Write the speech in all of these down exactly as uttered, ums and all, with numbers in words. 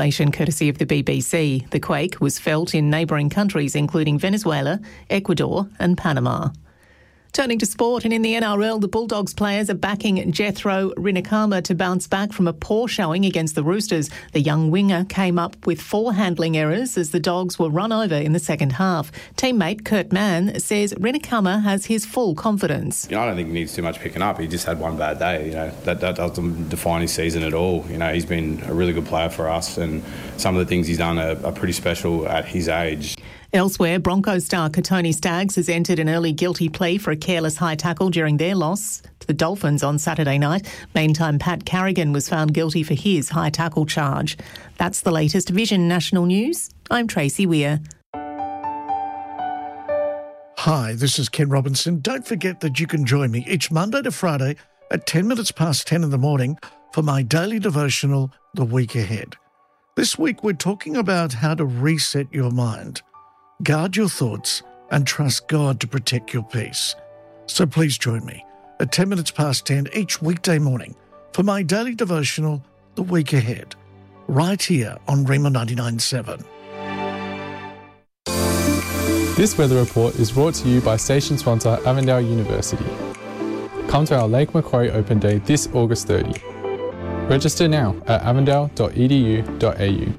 Nation courtesy of the B B C. The quake was felt in neighbouring countries including Venezuela, Ecuador and Panama. Turning to sport, and in the N R L, the Bulldogs players are backing Jethro Rinikama to bounce back from a poor showing against the Roosters. The young winger came up with four handling errors as the Dogs were run over in the second half. Teammate Kurt Mann says Rinikama has his full confidence. You know, I don't think he needs too much picking up. He just had one bad day. You know, that, that doesn't define his season at all. You know, he's been a really good player for us, and some of the things he's done are, are pretty special at his age. Elsewhere, Broncos star Katoni Staggs has entered an early guilty plea for a careless high tackle during their loss to the Dolphins on Saturday night. Meantime, Pat Carrigan was found guilty for his high tackle charge. That's the latest Vision National News. I'm Tracy Weir. Hi, this is Ken Robinson. Don't forget that you can join me each Monday to Friday at ten minutes past ten in the morning for my daily devotional, The Week Ahead. This week we're talking about how to reset your mind. Guard your thoughts and trust God to protect your peace. So please join me at ten minutes past ten each weekday morning for my daily devotional, The Week Ahead, right here on Rhema ninety-nine point seven. This weather report is brought to you by station sponsor Avondale University. Come to our Lake Macquarie Open Day this August thirtieth. Register now at avondale dot e d u dot a u.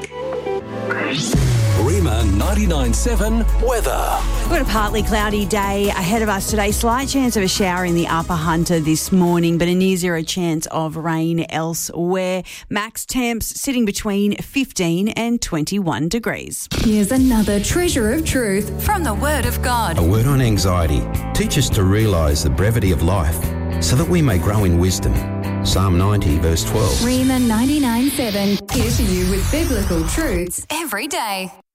Rhema ninety-nine point seven weather. We've got a partly cloudy day ahead of us today. Slight chance of a shower in the Upper Hunter this morning, but a near zero chance of rain elsewhere. Max temps sitting between fifteen and twenty-one degrees. Here's another treasure of truth from the Word of God. A word on anxiety. Teach us to realise the brevity of life so that we may grow in wisdom. Psalm ninety, verse twelve. Rhema ninety-nine point seven, here to you with biblical truths every day.